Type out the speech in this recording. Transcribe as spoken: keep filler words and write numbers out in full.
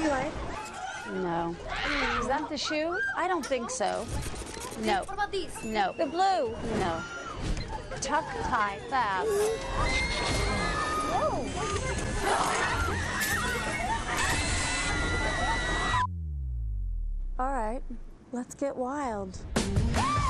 you like? No. Is that the shoe? I don't think so. No. What about these? No. The blue. No. Tuck tie fab. Whoa. All right, let's get wild.